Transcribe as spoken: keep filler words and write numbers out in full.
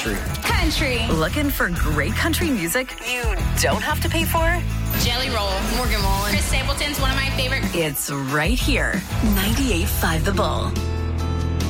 country. Country. Looking for great country music you don't have to pay for? Jelly Roll, Morgan Wallen. Chris Stapleton's one of my favorite. It's right here. ninety-eight point five The Bull.